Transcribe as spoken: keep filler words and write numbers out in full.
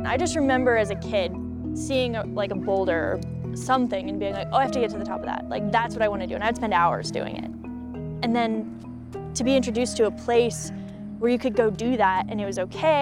I just remember as a kid seeing a, like a boulder or something and being like, oh, I have to get to the top of that. Like, that's what I want to do. And I'd spend hours doing it. And then to be introduced to a place where you could go do that and it was okay.